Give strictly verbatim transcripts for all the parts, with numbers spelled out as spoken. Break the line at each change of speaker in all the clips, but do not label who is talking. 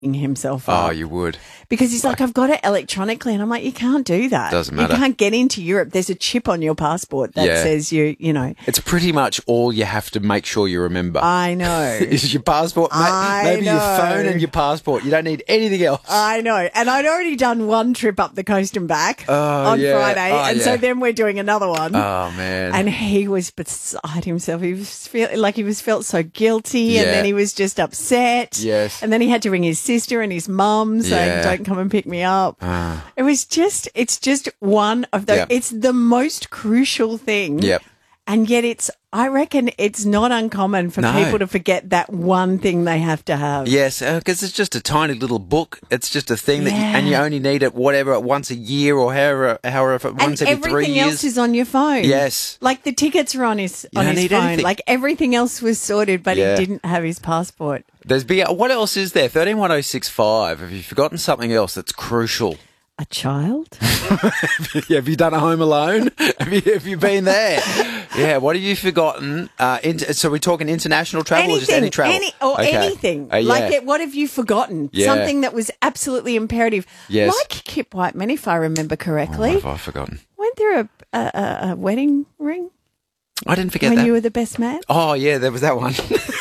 himself up.
Oh, you would.
Because he's like, like, I've got it electronically. And I'm like, you can't do that.
Doesn't matter.
You can't get into Europe. There's a chip on your passport that
yeah.
says you, you know.
It's pretty much all you have to make sure you remember.
I know.
Is your passport.
I
Maybe
know.
your phone and your passport. You don't need anything else.
I know. And I'd already done one trip up the coast and back
oh,
on
yeah.
Friday.
Oh,
and
yeah.
so then we're doing another one.
Oh, man.
And he was beside himself. He was feel, like he was felt so guilty.
Yeah.
And then he was just upset.
Yes.
And then he had to ring his sister and his mum saying,
Yeah.
don't come and pick me up.
Uh.
It was just, it's just one of those,
Yep.
it's the most crucial thing.
Yep.
And yet it's, I reckon it's not uncommon for
No.
people to forget that one thing they have to have.
Yes, because uh, it's just a tiny little book. It's just a thing that, you,
Yeah.
and you only need it whatever once a year or however, however once
And
every three
everything
years.
else is on your phone.
Yes.
Like the tickets are on his
You
on
don't
his
need
phone.
anything.
Like everything else was sorted, but
Yeah.
he didn't have his passport.
There's big. What else is there? Thirteen one oh six five. Have you forgotten something else that's crucial?
A child?
Have you done a Home Alone? Have you, have you been there? Yeah. What have you forgotten? Uh, inter- so we're talking international travel
anything,
or just any travel?
Any, or
Okay.
anything.
Uh, yeah.
Like it, what have you forgotten?
Yeah.
Something that was absolutely imperative.
Yes.
Like Kip Whiteman, if I remember
Oh,
correctly.
what have I forgotten?
Weren't there a, a, a, a wedding ring
I didn't forget
when
that.
you were the best man?
Oh yeah, there was that one.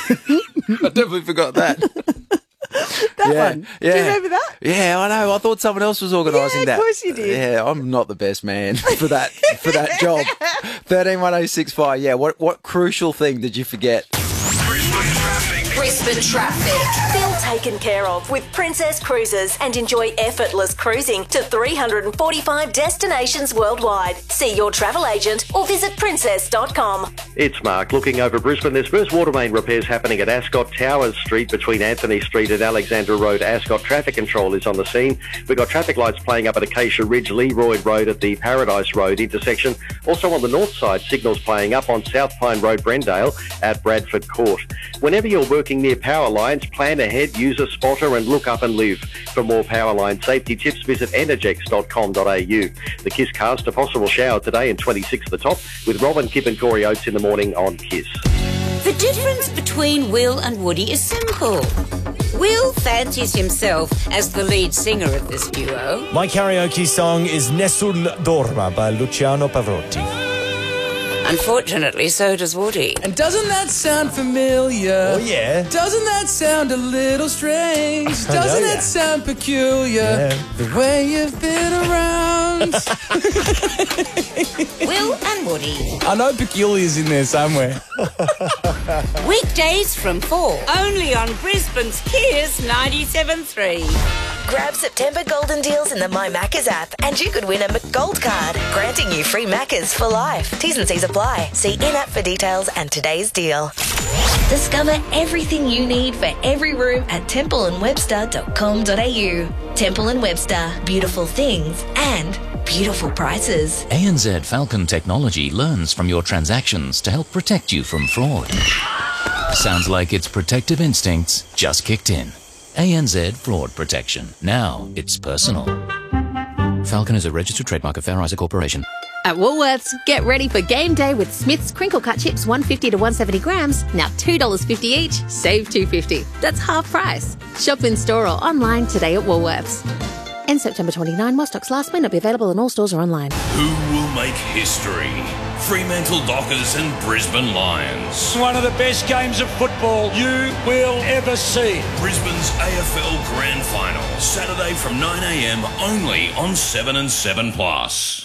I definitely forgot that.
That
yeah,
one.
Yeah.
Do you remember that?
Yeah, I know. I thought someone else was organising
Yeah,
that.
of course you did.
Yeah, I'm not the best man for that for that job. Thirteen one oh six five. Yeah. What what crucial thing did you forget?
Brisbane traffic.
Brisbane traffic. Feel taken care of with Princess Cruises and enjoy effortless cruising to three hundred forty-five destinations worldwide. See your travel agent or visit princess dot com.
It's Mark looking over Brisbane. There's first water main repairs happening at Ascot Towers Street between Anthony Street and Alexandra Road. Ascot Traffic Control is on the scene. We've got traffic lights playing up at Acacia Ridge, Leroy Road at the Paradise Road intersection. Also on the north side, signals playing up on South Pine Road, Brendale at Bradford Court. Whenever you're working near power lines, plan ahead, use a spotter and look up and live. For more power line safety tips, visit energex dot com dot a u. The Kiss cast, a possible shower today and twenty-six at the top, with Robin, Kip and Corey Oates in the morning on Kiss.
The difference between Will and Woody is simple. Will fancies himself as the lead singer of this duo.
My karaoke song is Nessun Dorma by Luciano Pavarotti.
Unfortunately, so does Woody.
And doesn't that sound familiar?
Oh, yeah.
Doesn't that sound a little strange? Doesn't
know,
that
yeah.
sound peculiar?
Yeah.
The way you've been around.
Will and Woody.
I know peculiar's in there somewhere.
Weekdays from four. Only on Brisbane's Kiss ninety-seven point three.
Grab September golden deals in the My Maccas app and you could win a McGold card, granting you free Maccas for life. T's and C's apply. See in-app for details and today's deal. Discover everything you need for every room at temple and webster dot com dot a u. Temple and Webster, beautiful things and beautiful prices.
A N Z Falcon Technology learns from your transactions to help protect you from fraud. Sounds like its protective instincts just kicked in. A N Z Fraud Protection. Now it's personal. Falcon is a registered trademark of Fair Isaac Corporation.
At Woolworths, get ready for game day with Smith's Crinkle Cut Chips one fifty to one seventy grams, now two dollars fifty each, save two fifty. That's half price. Shop in store or online today at Woolworths. End September twenty-ninth, while stocks last may not be available in all stores or online.
Who will make history? Fremantle Dockers and Brisbane Lions.
One of the best games of football you will ever see.
Brisbane's A F L Grand Final, Saturday from nine a m only on seven and seven plus.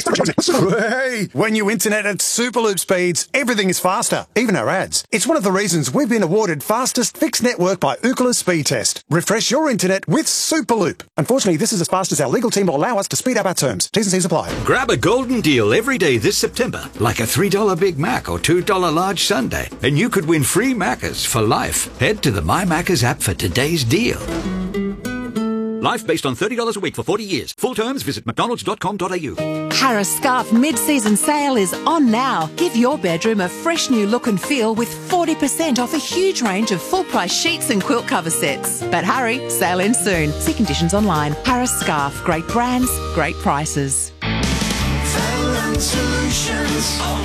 Hey, when you internet at Superloop speeds, everything is faster, even our ads. It's one of the reasons we've been awarded fastest fixed network by Ookla Speed Test. Refresh your internet with Superloop. Unfortunately, this is as fast as our legal team will allow us to speed up our terms. T's and C's apply.
Grab a golden deal every day this September, like a three dollar Big Mac or two dollar large sundae, and you could win free Maccas for life. Head to the My Maccas app for today's deal. Life based on thirty dollars a week for forty years. Full terms, visit mcdonalds dot com dot a u.
Harris Scarf mid-season sale is on now. Give your bedroom a fresh new look and feel with forty percent off a huge range of full-price sheets and quilt cover sets. But hurry, sale ends soon. See conditions online. Harris Scarf, great brands, great prices.
Solutions. Oh, yeah.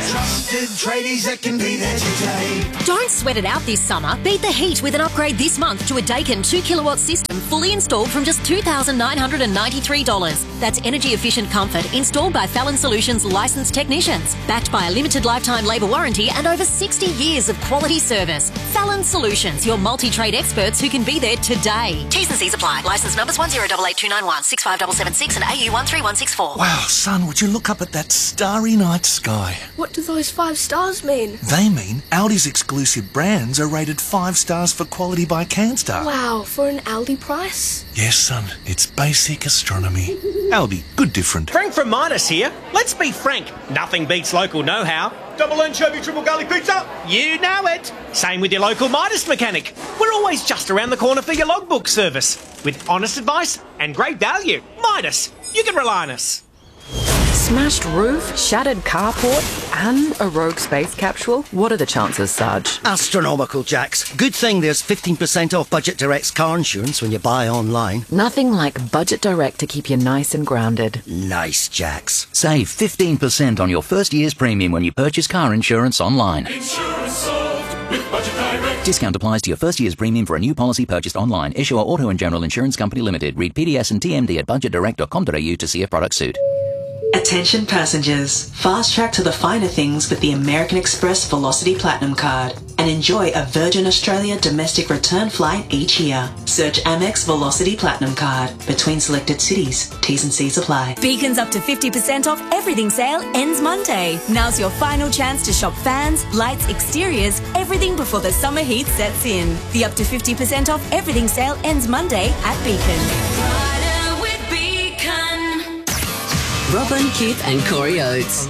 Trusted tradies that can be there today.
Don't sweat it out this summer. Beat the heat with an upgrade this month to a Daikin two kilowatt system fully installed from just two thousand nine hundred ninety-three dollars. That's energy efficient comfort installed by Fallon Solutions licensed technicians, backed by a limited lifetime labour warranty and over sixty years of quality service. Fallon Solutions, your multi-trade experts who can be there today. T's and C's apply. Licence numbers one zero eight eight two nine one, six five seven seven six and A U one three one six four.
Wow, son, would you look up at that starry night sky?
What do those five stars mean?
They mean Audi's exclusive brands are rated five stars for quality by CanStar.
Wow, for an Aldi price?
Yes, son, it's basic astronomy. Aldi, good different.
Frank from Midas here. Let's be frank, nothing beats local know-how. Double anchovy triple garlic pizza? You know it. Same with your local Midas mechanic. We're always just around the corner for your logbook service. With honest advice and great value. Midas, you can rely on us.
Smashed roof, shattered carport, and a rogue space capsule? What are the chances, Sarge?
Astronomical, Jax. Good thing there's fifteen percent off Budget Direct's car insurance when you buy online.
Nothing like Budget Direct to keep you nice and grounded.
Nice, Jax.
Save fifteen percent on your first year's premium when you purchase car insurance online.
Insurance solved with Budget Direct.
Discount applies to your first year's premium for a new policy purchased online. Issuer Auto and General Insurance Company Limited. Read P D S and T M D at budget direct dot com dot a u to see if products suit.
Attention passengers, fast track to the finer things with the American Express Velocity Platinum Card and enjoy a Virgin Australia domestic return flight each year. Search Amex Velocity Platinum Card between selected cities. T's and C's apply.
Beacon's up to fifty percent off everything sale ends Monday. Now's your final chance to shop fans, lights, exteriors, everything before the summer heat sets in. The up to fifty percent off everything sale ends Monday at Beacon.
Robin, Keith and Corey Oates.